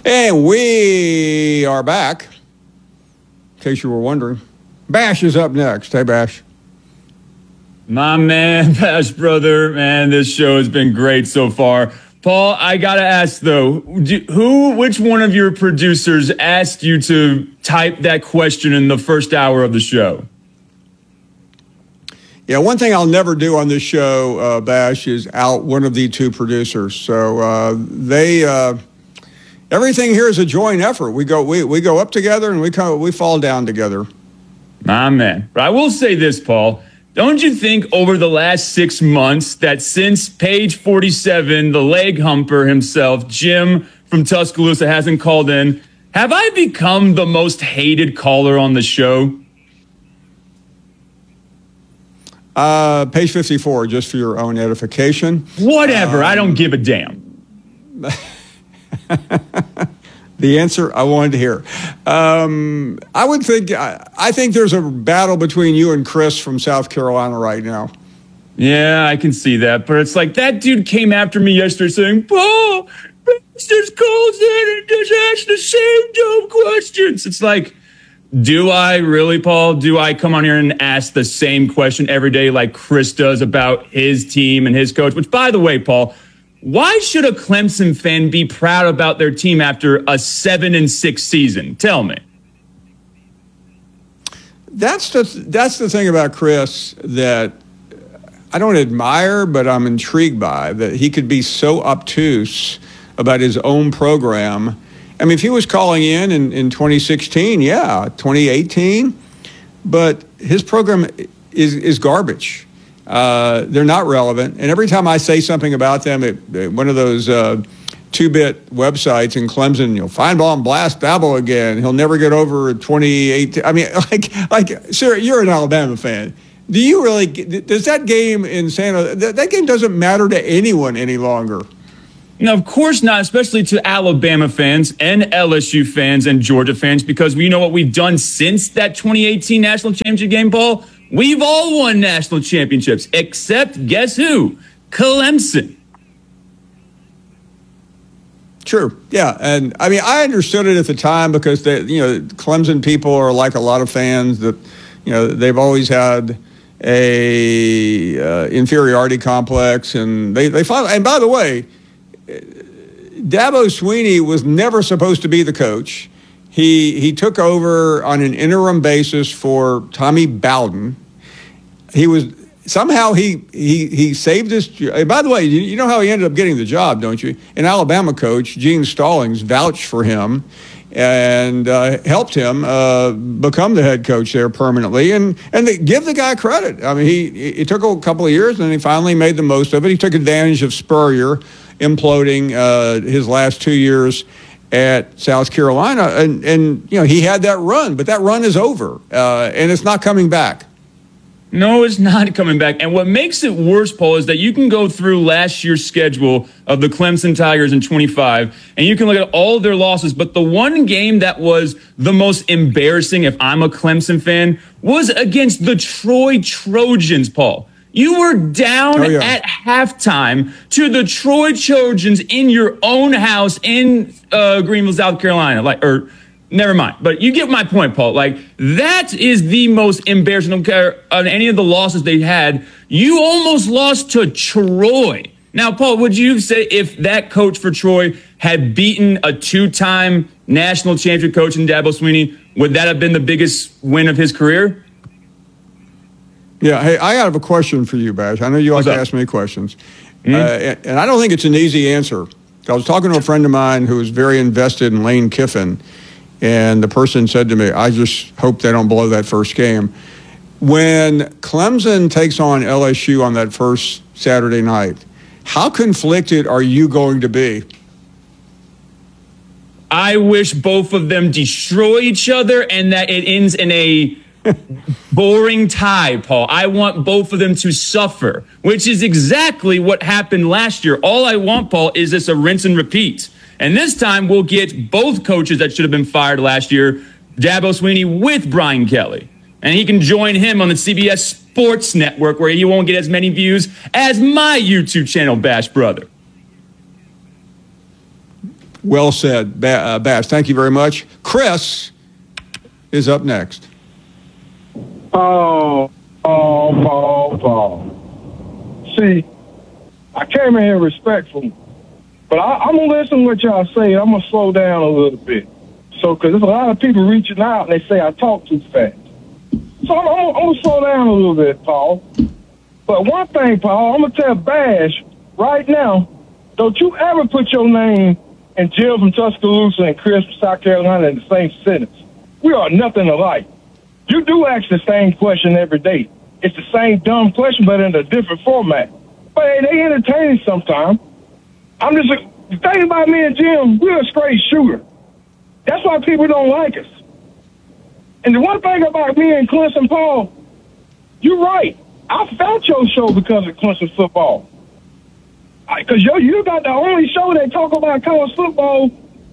And we are back, in case you were wondering. Bash is up next. Hey, Bash. My man, Bash brother, man, this show has been great so far. Paul, I gotta ask though, which one of your producers asked you to type that question in the first hour of the show? Yeah, one thing I'll never do on this show, Bash, is out one of the two producers. So everything here is a joint effort. We go up together and we fall down together. My man. But I will say this, Paul. Don't you think over the last 6 months that since page 47, the leg humper himself, Jim from Tuscaloosa, hasn't called in, have I become the most hated caller on the show? Page 54, just for your own edification. Whatever. I don't give a damn. The answer I wanted to hear. I think there's a battle between you and Chris from South Carolina right now. Yeah, I can see that. But it's like that dude came after me yesterday saying, Paul, just calls in and just asks the same dumb questions. It's like, do I really, Paul? Do I come on here and ask the same question every day like Chris does about his team and his coach? Which, by the way, Paul, why should a Clemson fan be proud about their team after a 7-6 season? Tell me. That's the thing about Chris that I don't admire, but I'm intrigued by, that he could be so obtuse about his own program. I mean, if he was calling in 2016, yeah, 2018, but his program is garbage. They're not relevant. And every time I say something about them at one of those two-bit websites in Clemson, Feinbaum blast Dabo again. He'll never get over 2018. I mean, sir, you're an Alabama fan. Do you really? Does that game in San Jose, that game doesn't matter to anyone any longer? No, of course not, especially to Alabama fans and LSU fans and Georgia fans, because we know what we've done since that 2018 national championship game, Paul. We've all won national championships, except guess who? Clemson. True. Yeah. And I mean, I understood it at the time because Clemson people are like a lot of fans that, they've always had a inferiority complex, and they finally, and by the way, Dabo Swinney was never supposed to be the coach. He took over on an interim basis for Tommy Bowden. He was somehow he saved his. By the way, you know how he ended up getting the job, don't you? An Alabama coach, Gene Stallings, vouched for him and helped him become the head coach there permanently. And they give the guy credit. I mean, it took a couple of years, and he finally made the most of it. He took advantage of Spurrier imploding his last 2 years at South Carolina, and he had that run, but that run is over, and it's not coming back. No, it's not coming back. And what makes it worse, Paul, is that you can go through last year's schedule of the Clemson Tigers in 25, and you can look at all of their losses. But the one game that was the most embarrassing, if I'm a Clemson fan, was against the Troy Trojans, Paul. You were down at halftime to the Troy Trojans in your own house in Greenville, South Carolina. Never mind. But you get my point, Paul. That is the most embarrassing. I don't care on any of the losses they had. You almost lost to Troy. Now, Paul, would you say if that coach for Troy had beaten a two-time national championship coach in Dabo Swinney, would that have been the biggest win of his career? Yeah. Hey, I have a question for you, Bash. I know you like to ask me questions. And I don't think it's an easy answer. I was talking to a friend of mine who was very invested in Lane Kiffin. And the person said to me, I just hope they don't blow that first game. When Clemson takes on LSU on that first Saturday night, how conflicted are you going to be? I wish both of them destroy each other and that it ends in a boring tie, Paul. I want both of them to suffer, which is exactly what happened last year. All I want, Paul, is this a rinse and repeat. And this time we'll get both coaches that should have been fired last year, Dabo Swinney with Brian Kelly. And he can join him on the CBS Sports Network, where he won't get as many views as my YouTube channel, Bash Brother. Well said, Bass. Thank you very much. Chris is up next. Paul. See, I came in here respectful, but I'm going to listen to what y'all say. I'm going to slow down a little bit. So, because there's a lot of people reaching out, and they say I talk too fast. So I'm going to slow down a little bit, Paul. But one thing, Paul, I'm going to tell Bash right now, don't you ever put your name and Jill from Tuscaloosa and Chris from South Carolina in the same sentence. We are nothing alike. You do ask the same question every day. It's the same dumb question, but in a different format. But hey, they entertaining sometimes. I'm just, the thing about me and Jim, we're a straight shooter. That's why people don't like us. And the one thing about me and Clemson, Paul, you're right. I felt your show because of Clemson football. Because you got the only show that talk about college football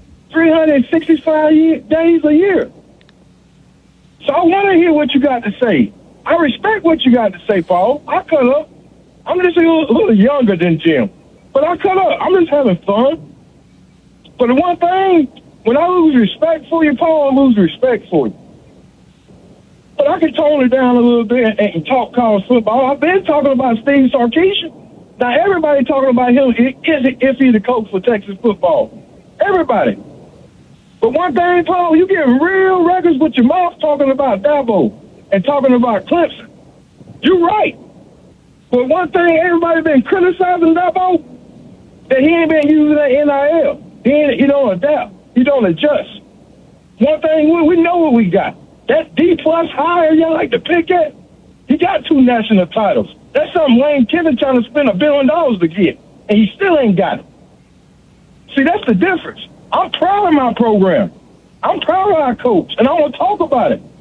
365 days a year. So I want to hear what you got to say. I respect what you got to say, Paul. I cut up. I'm just a little younger than Jim. But I cut up. I'm just having fun. But the one thing, when I lose respect for you, Paul, I lose respect for you. But I can tone it down a little bit and talk college football. I've been talking about Steve Sarkisian. Now, everybody talking about him if he's the coach for Texas football. Everybody. But one thing, Paul, you get real records with your mouth talking about Dabo and talking about Clemson. You're right. But one thing, everybody been criticizing Dabo, that he ain't been using that NIL. He don't adapt. He don't adjust. One thing, we know what we got. That D-plus hire y'all like to pick at, he got 2 national titles. That's something Lane Kiffin trying to spend $1 billion to get, and he still ain't got it. See, that's the difference. I'm proud of my program. I'm proud of our coach, and I want to talk about it.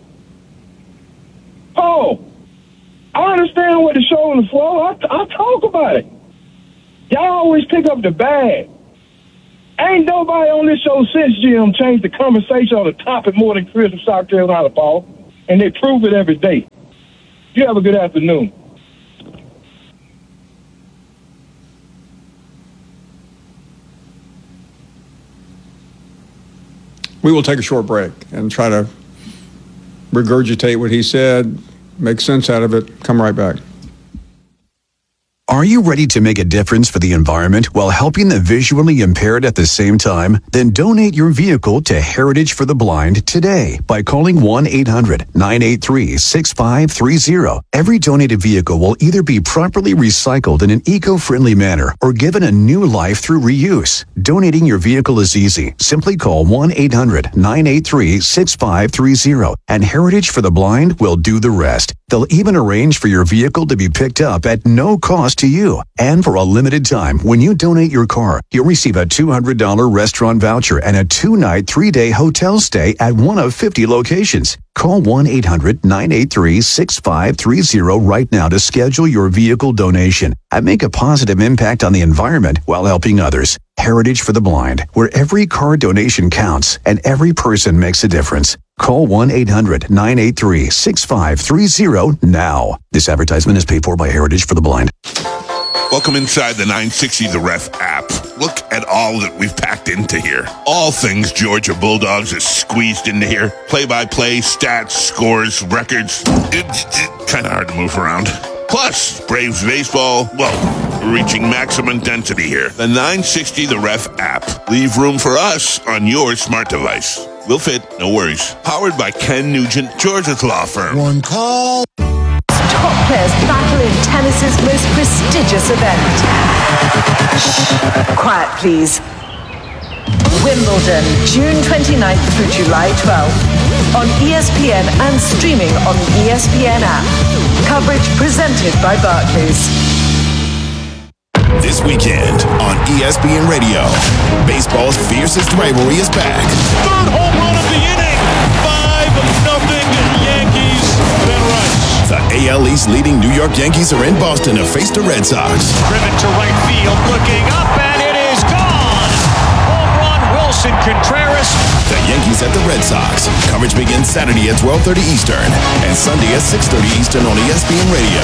Paul, I understand what the show on the floor. I'll talk about it. Y'all always pick up the bag. Ain't nobody on this show since Jim changed the conversation on the topic more than Chris from South Carolina, Paul, and they prove it every day. You have a good afternoon. We will take a short break and try to regurgitate what he said, make sense out of it, come right back. Are you ready to make a difference for the environment while helping the visually impaired at the same time? Then donate your vehicle to Heritage for the Blind today by calling 1-800-983-6530. Every donated vehicle will either be properly recycled in an eco-friendly manner or given a new life through reuse. Donating your vehicle is easy. Simply call 1-800-983-6530 and Heritage for the Blind will do the rest. They'll even arrange for your vehicle to be picked up at no cost to you. And for a limited time, when you donate your car, you'll receive a $200 restaurant voucher and a 2-night, 3-day hotel stay at one of 50 locations. Call 1-800-983-6530 right now to schedule your vehicle donation and make a positive impact on the environment while helping others. Heritage for the Blind, where every car donation counts and every person makes a difference. Call 1-800-983-6530 now. This advertisement is paid for by Heritage for the Blind. Welcome inside the 960 The Ref app. Look at all that we've packed into here. All things Georgia Bulldogs is squeezed into here. Play-by-play, stats, scores, records. It's kind of hard to move around. Plus, Braves baseball, well, we're reaching maximum density here. The 960 The Ref app. Leave room for us on your smart device. We'll fit, no worries. Powered by Ken Nugent, Georgia's law firm. One call. Top players battle in tennis's most prestigious event. Quiet, please. Wimbledon, June 29th through July 12th. On ESPN and streaming on the ESPN app. Coverage presented by Barclays. This weekend on ESPN Radio, baseball's fiercest rivalry is back. Third home run of the inning. 5-0 Yankees. Ben Rice. The AL East leading New York Yankees are in Boston to face the Red Sox. Driven to right field, looking up, and it is gone. Home run, Wilson Contreras. The Yankees at the Red Sox. Coverage begins Saturday at 12:30 Eastern and Sunday at 6:30 Eastern on ESPN Radio.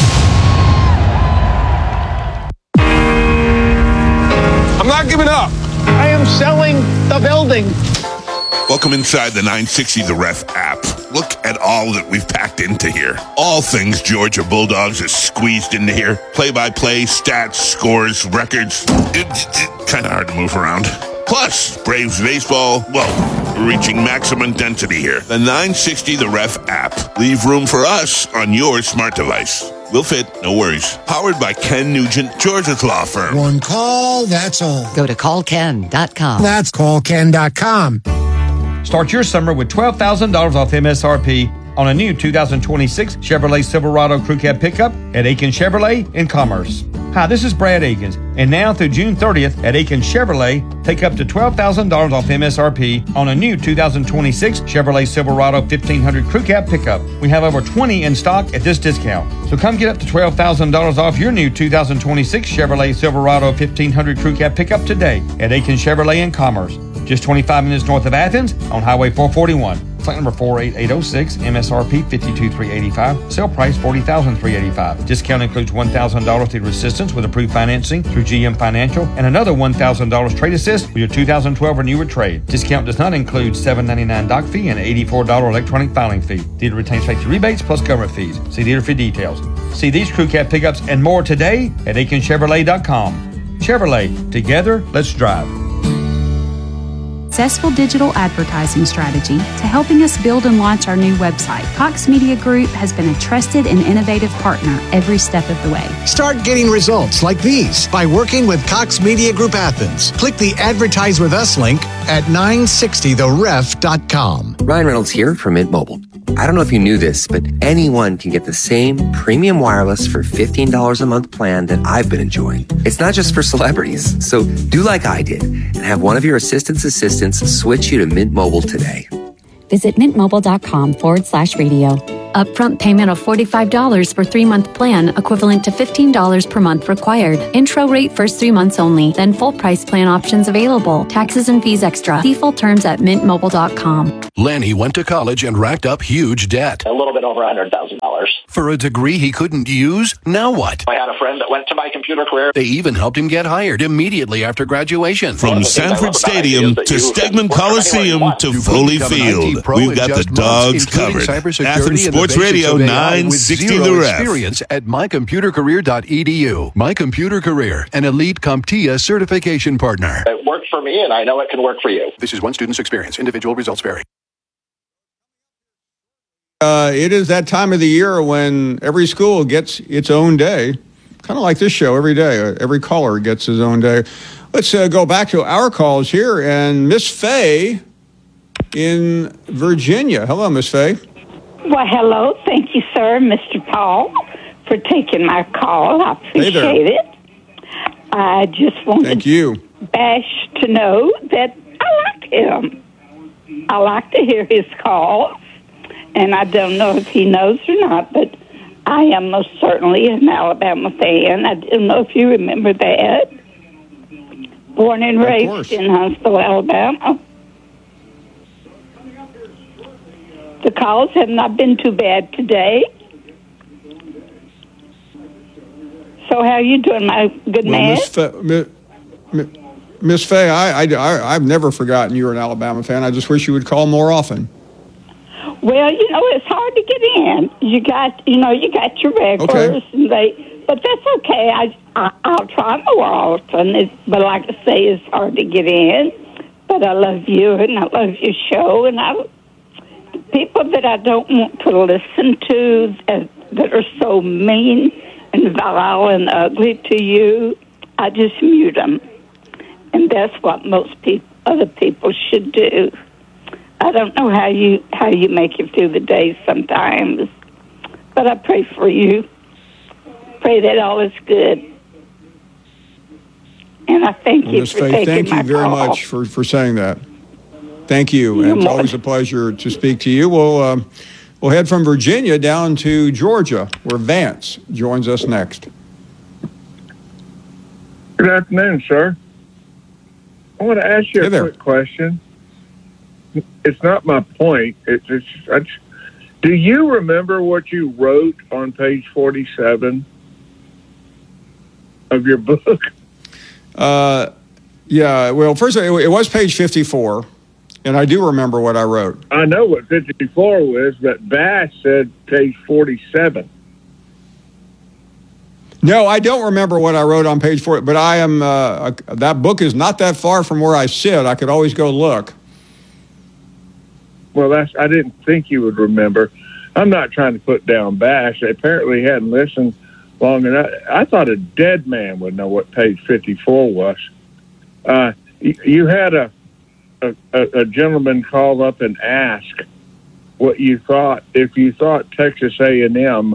I'm not giving up. I am selling the building. Welcome inside the 960 The Ref app. Look at all that we've packed into here. All things Georgia Bulldogs is squeezed into here. Play-by-play, stats, scores, records. It's kind of hard to move around. Plus, Braves baseball, well, reaching maximum density here. The 960 The Ref app. Leave room for us on your smart device. We'll fit, no worries. Powered by Ken Nugent, Georgia's law firm. One call, that's all. Go to callken.com. That's callken.com. Start your summer with $12,000 off MSRP on a new 2026 Chevrolet Silverado Crew Cab pickup at Aiken Chevrolet in Commerce. Hi, this is Brad Akins, and now through June 30th at Aiken Chevrolet, take up to $12,000 off MSRP on a new 2026 Chevrolet Silverado 1500 Crew Cab pickup. We have over 20 in stock at this discount. So come get up to $12,000 off your new 2026 Chevrolet Silverado 1500 Crew Cab pickup today at Aiken Chevrolet in Commerce. Just 25 minutes north of Athens on Highway 441. Flight number 48806, MSRP $52,385, sale price $40,385. Discount includes $1,000 through assistance with approved financing through GM Financial and another $1,000 trade assist with your 2012 or newer trade. Discount does not include $7.99 doc fee and $84 electronic filing fee. Dealer retains safety rebates plus government fees. See dealer for details. See these crew cab pickups and more today at AikenChevrolet.com. Chevrolet, together, let's drive. Successful digital advertising strategy to helping us build and launch our new website. Cox Media Group has been a trusted and innovative partner every step of the way. Start getting results like these by working with Cox Media Group Athens. Click the Advertise With Us link at 960theref.com. Ryan Reynolds here from Mint Mobile. I don't know if you knew this, but anyone can get the same premium wireless for $15 a month plan that I've been enjoying. It's not just for celebrities, so do like I did and have one of your assistants switch you to Mint Mobile today. Visit mintmobile.com/radio. Upfront payment of $45 for 3-month plan, equivalent to $15 per month required. Intro rate first 3 months only, then full price plan options available. Taxes and fees extra. See full terms at mintmobile.com. Lanny went to college and racked up huge debt. A little bit over $100,000. For a degree he couldn't use? Now what? I had a friend that went to My Computer Career. They even helped him get hired immediately after graduation. From Sanford Stadium to Stegman Coliseum to Foley Field, we've got the dogs covered. Athens Sports Radio 960 The Ref. Experience at mycomputercareer.edu. My Computer Career, an elite CompTIA certification partner. It worked for me, and I know it can work for you. This is one student's experience. Individual results vary. It is that time of the year when every school gets its own day, kind of like this show every day. Every caller gets his own day. Let's go back to our calls here, and Miss Faye in Virginia. Hello, Miss Faye. Well, hello. Thank you, sir, Mr. Paul, for taking my call. I appreciate it. I just wanted Bash to know that I like him. I like to hear his calls, and I don't know if he knows or not, but I am most certainly an Alabama fan. I don't know if you remember that. Born and raised in Huntsville, Alabama. The calls have not been too bad today. So how are you doing, my good man? Miss Faye, I've never forgotten you're an Alabama fan. I just wish you would call more often. Well, it's hard to get in. You got your regulars, but that's okay. I'll try more often. But like I say, it's hard to get in. But I love you, and I love your show, and people that I don't want to listen to that are so mean and vile and ugly to you, I just mute them. And that's what most other people should do. I don't know how you make it through the day sometimes, but I pray for you. Pray that all is good. And I thank you for taking my call. Thank you very much for saying that. Thank you, and it's always a pleasure to speak to you. We'll head from Virginia down to Georgia, where Vance joins us next. Good afternoon, sir. I want to ask you a quick question. It's not my point. Do you remember what you wrote on page 47 of your book? Yeah, well, first, it was page 54, and I do remember what I wrote. I know what 54 was, but Bass said page 47. No, I don't remember what I wrote on page 4, but I am, that book is not that far from where I sit. I could always go look. Well, I didn't think you would remember. I'm not trying to put down Bash. I apparently hadn't listened long enough. I thought a dead man would know what page 54 was. You had a gentleman call up and ask what you thought, if you thought Texas A&M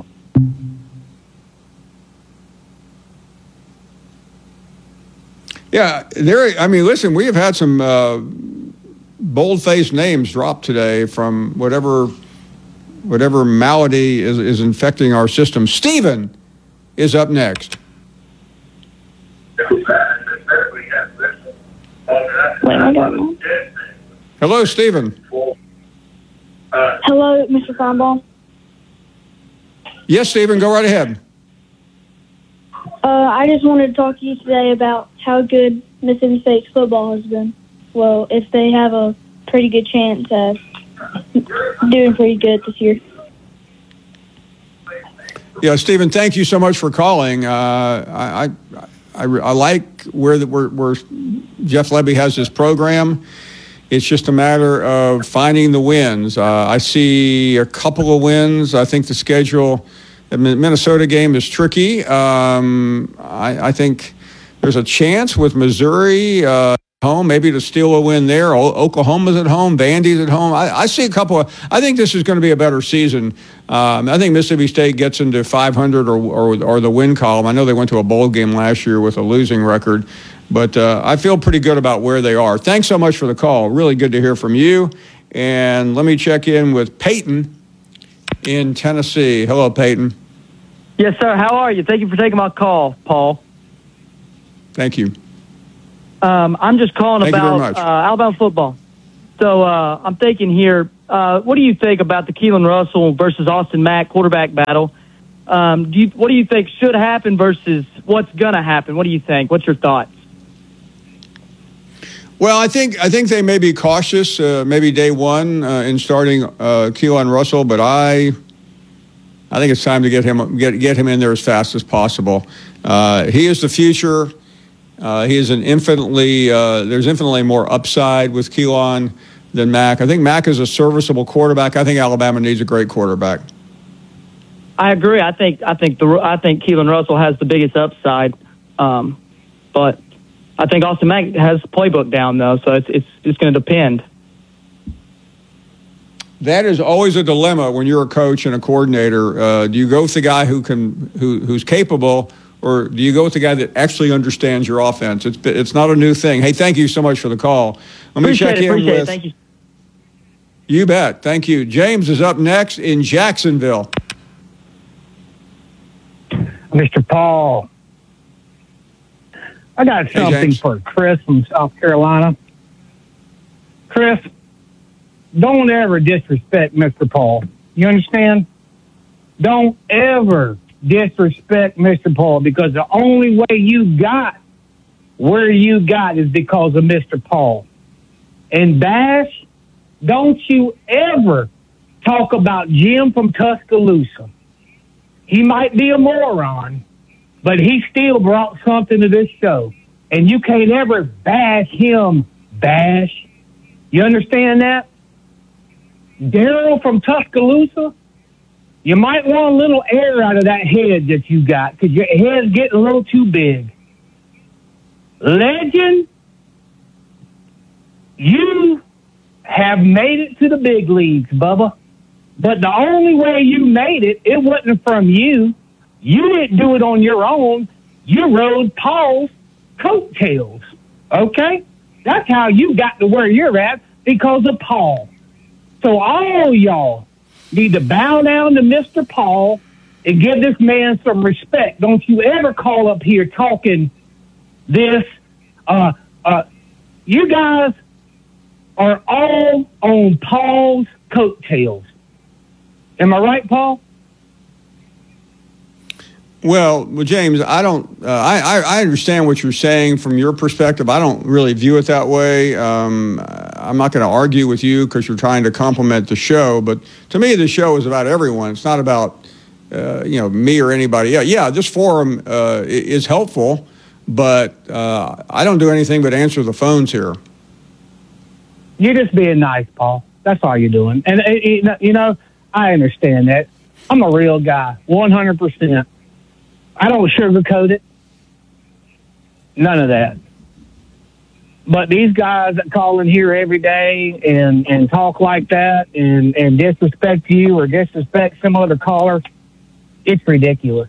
Yeah, listen, we have had some bold-faced names dropped today from whatever malady is infecting our system. Stephen is up next. Hello, Stephen. Hello, Mr. Feinbaum. Yes, Stephen, go right ahead. I just wanted to talk to you today about how good Mississippi State's football has been. Well, if they have a pretty good chance of doing pretty good this year. Yeah, Stephen, thank you so much for calling. I like where Jeff Lebby has his program. It's just a matter of finding the wins. I see a couple of wins. I think the schedule, the Minnesota game is tricky. I think there's a chance with Missouri home, maybe to steal a win there. Oklahoma's at home, Vandy's at home. I see a couple of. I think this is going to be a better season. I think Mississippi State gets into 500 or the win column. I know they went to a bowl game last year with a losing record, but I feel pretty good about where they are. Thanks so much for the call. Really good to hear from you. And let me check in with Peyton in Tennessee. Hello, Peyton. Yes, sir. How are you? Thank you for taking my call, Paul. Thank you. I'm just calling about Alabama football. So I'm thinking here, what do you think about the Keelan Russell versus Austin Mack quarterback battle? What do you think should happen versus what's going to happen? What do you think? What's your thoughts? Well, I think they may be cautious, maybe day one in starting Keelan Russell, but I think it's time to get him in there as fast as possible. He is the future. He is there's infinitely more upside with Keelan than Mack. I think Mack is a serviceable quarterback. I think Alabama needs a great quarterback. I agree. I think Keelan Russell has the biggest upside, but I think Austin Mack has the playbook down though, so it's going to depend. That is always a dilemma when you're a coach and a coordinator. Do you go with the guy who's capable, or do you go with the guy that actually understands your offense? It's not a new thing. Hey, thank you so much for the call. Let me check in with. Thank you. You bet. Thank you. James is up next in Jacksonville. Mr. Paul, I got something for Chris from South Carolina. Chris, don't ever disrespect Mr. Paul. You understand? Don't ever disrespect Mr. Paul, because the only way you got where you got is because of Mr. Paul. And Bash, don't you ever talk about Jim from Tuscaloosa. He might be a moron, but he still brought something to this show. And you can't ever bash him, Bash. You understand that? Daryl from Tuscaloosa, you might want a little air out of that head that you got, because your head's getting a little too big. Legend, you have made it to the big leagues, Bubba. But the only way you made it, it wasn't from you. You didn't do it on your own. You rode Paul's coattails, okay? That's how you got to where you're at, because of Paul. So all y'all need to bow down to Mr. Paul and give this man some respect. Don't you ever call up here talking this. You guys are all on Paul's coattails. Am I right, Paul? Well, James, I don't. I understand what you're saying from your perspective. I don't really view it that way. I'm not going to argue with you because you're trying to compliment the show. But to me, the show is about everyone. It's not about me or anybody. Yeah, this forum is helpful, but I don't do anything but answer the phones here. You're just being nice, Paul. That's all you're doing. And I understand that. I'm a real guy, 100%. I don't sugarcoat it. None of that. But these guys that call in here every day and talk like that and disrespect you or disrespect some other caller, it's ridiculous.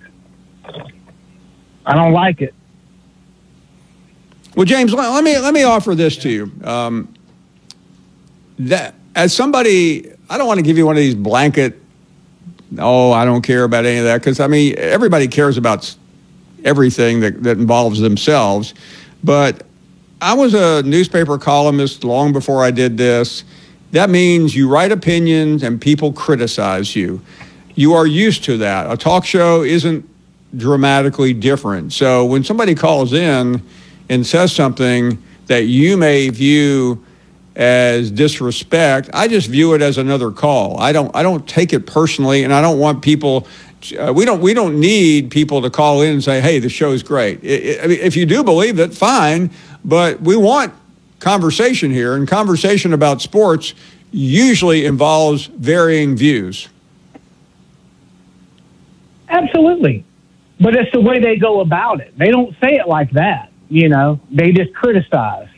I don't like it. Well, James, let me offer this to you. That as somebody, I don't want to give you one of these blanket, I don't care about any of that, because, everybody cares about everything that involves themselves. But I was a newspaper columnist long before I did this. That means you write opinions and people criticize you. You are used to that. A talk show isn't dramatically different. So when somebody calls in and says something that you may view as disrespect, I just view it as another call. I don't take it personally, and I don't want people. We don't need people to call in and say, "Hey, the show's great." If you do believe it, fine. But we want conversation here, and conversation about sports usually involves varying views. Absolutely, but it's the way they go about it. They don't say it like that. They just criticize.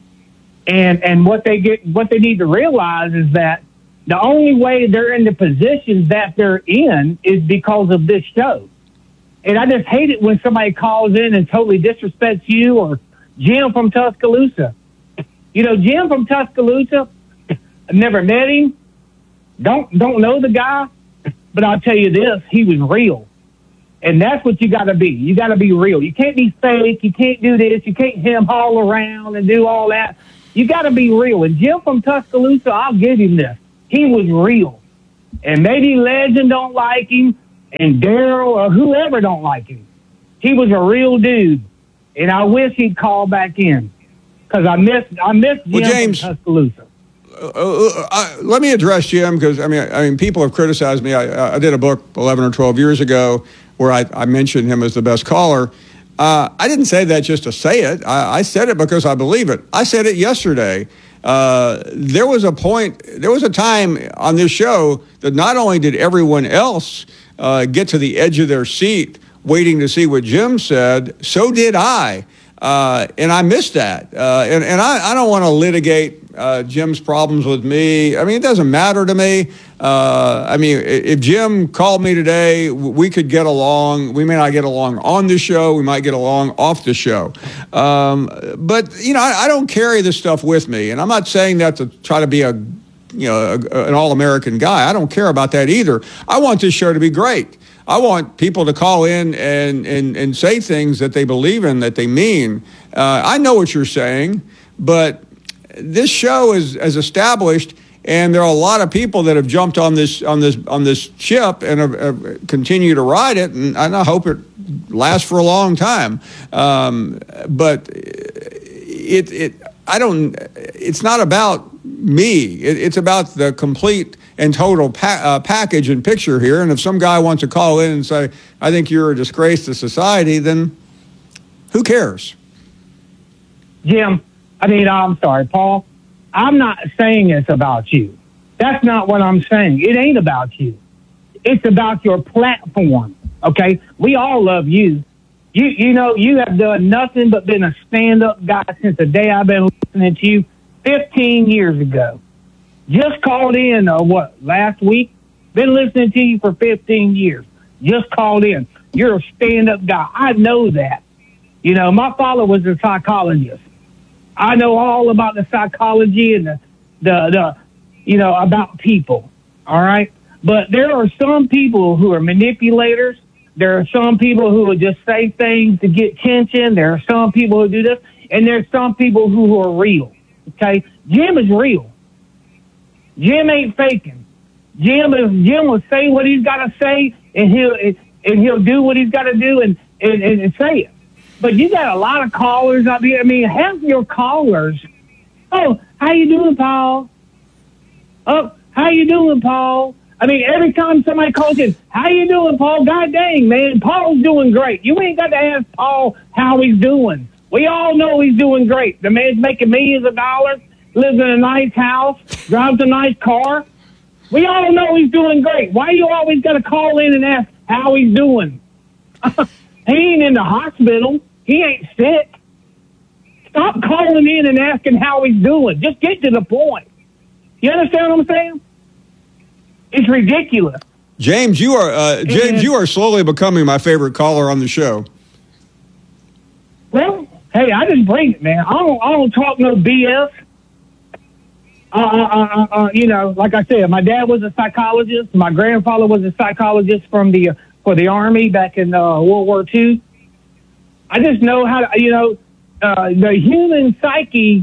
And what they need to realize is that the only way they're in the positions that they're in is because of this show. And I just hate it when somebody calls in and totally disrespects you or Jim from Tuscaloosa. Jim from Tuscaloosa, I've never met him, don't know the guy, but I'll tell you this, he was real. And that's what you got to be. You got to be real. You can't be fake. You can't do this. You can't hem all around and do all that. You got to be real. And Jim from Tuscaloosa, I'll give him this. He was real. And maybe Legend don't like him, and Daryl or whoever don't like him. He was a real dude. And I wish he'd call back in because I miss Jim James, from Tuscaloosa. Let me address Jim because, people have criticized me. I did a book 11 or 12 years ago where I mentioned him as the best caller. I didn't say that just to say it. I said it because I believe it. I said it yesterday. There was a time on this show that not only did everyone else get to the edge of their seat waiting to see what Jim said, so did I. And I missed that. And I don't want to litigate Jim's problems with me. It doesn't matter to me. If Jim called me today, we could get along. We may not get along on the show. We might get along off the show. But I don't carry this stuff with me. And I'm not saying that to try to be an all-American guy. I don't care about that either. I want this show to be great. I want people to call in and say things that they believe in, that they mean. I know what you're saying, but this show is established, and there are a lot of people that have jumped on this ship and have continued to ride it, and I hope it lasts for a long time. But it's not about me. It's about the complete and total package and picture here. And if some guy wants to call in and say, I think you're a disgrace to society, then who cares? Jim, I'm sorry, Paul. I'm not saying it's about you. That's not what I'm saying. It ain't about you. It's about your platform, okay? We all love you. You have done nothing but been a stand-up guy since the day I've been listening to you 15 years ago. Just called in, last week? Been listening to you for 15 years. Just called in. You're a stand-up guy. I know that. My father was a psychologist. I know all about the psychology and the about people. All right? But there are some people who are manipulators. There are some people who will just say things to get attention. There are some people who do this. And there's some people who are real. Okay? Jim is real. Jim ain't faking. Jim will say what he's got to say, and and he'll do what he's got to do and say it. But you got a lot of callers up here. I mean, half your callers, oh, how you doing, Paul? Oh, how you doing, Paul? I mean, every time somebody calls in, how you doing, Paul? God dang, man, Paul's doing great. You ain't got to ask Paul how he's doing. We all know he's doing great. The man's making millions of dollars, lives in a nice house, drives a nice car. We all know he's doing great. Why you always got to call in and ask how he's doing? He ain't in the hospital. He ain't sick. Stop calling in and asking how he's doing. Just get to the point. You understand what I'm saying? It's ridiculous. James, you are slowly becoming my favorite caller on the show. Well, hey, I just bring it, man. I don't talk no BS. You know, like I said, my dad was a psychologist. My grandfather was a psychologist for the Army back in World War II. I just know how to, you know, the human psyche.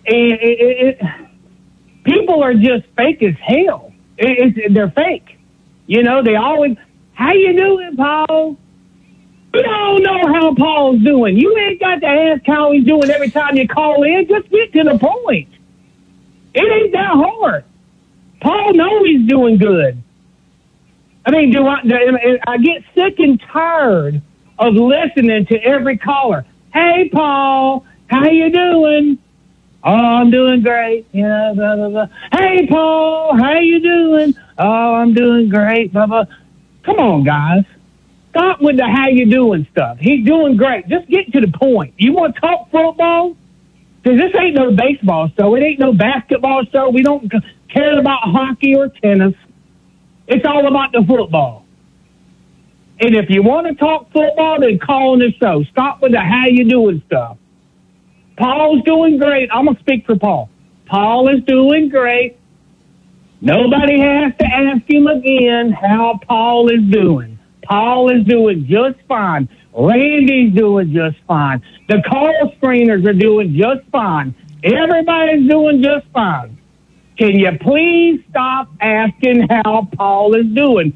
People are just fake as hell. They're fake. You know, they always, how you doing, Paul? You don't know how Paul's doing. You ain't got to ask how he's doing every time you call in. Just get to the point. It ain't that hard. Paul knows he's doing good. I mean, I get sick and tired of listening to every caller. Hey, Paul, how you doing? Oh, I'm doing great. Yeah, blah, blah, blah. Hey, Paul, how you doing? Oh, I'm doing great. Blah, blah. Come on, guys. Stop with the how you doing stuff. He's doing great. Just get to the point. You want to talk football? Because this ain't no baseball show. It ain't no basketball show. We don't care about hockey or tennis. It's all about the football. And if you want to talk football, then call on the show. Stop with the how you doing stuff. Paul's doing great. I'm going to speak for Paul. Paul is doing great. Nobody has to ask him again how Paul is doing. Paul is doing just fine. Randy's doing just fine. The call screeners are doing just fine. Everybody's doing just fine. Can you please stop asking how Paul is doing?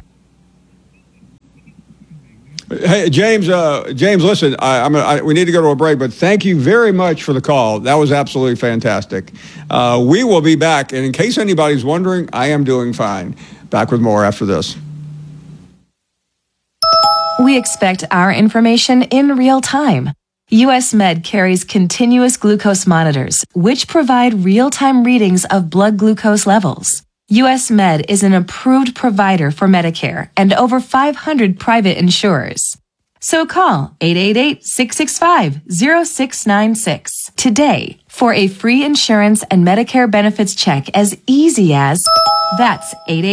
Hey, James, listen, we need to go to a break, but thank you very much for the call. That was absolutely fantastic. We will be back, and in case anybody's wondering, I am doing fine. Back with more after this. We expect our information in real time. US Med carries continuous glucose monitors, which provide real-time readings of blood glucose levels. US Med is an approved provider for Medicare and over 500 private insurers. So call 888-665-0696 today for a free insurance and Medicare benefits check as easy as, that's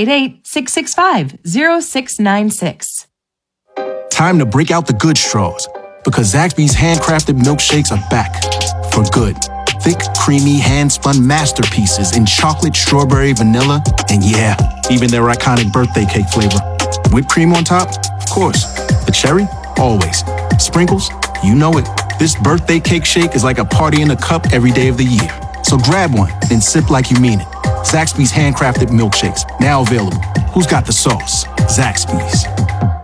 888-665-0696. Time to break out the good straws, because Zaxby's handcrafted milkshakes are back for good. Thick, creamy, hand-spun masterpieces in chocolate, strawberry, vanilla, and yeah, even their iconic birthday cake flavor. Whipped cream on top? Of course. The cherry? Always. Sprinkles? You know it. This birthday cake shake is like a party in a cup every day of the year. So grab one and sip like you mean it. Zaxby's handcrafted milkshakes, now available. Who's got the sauce? Zaxby's.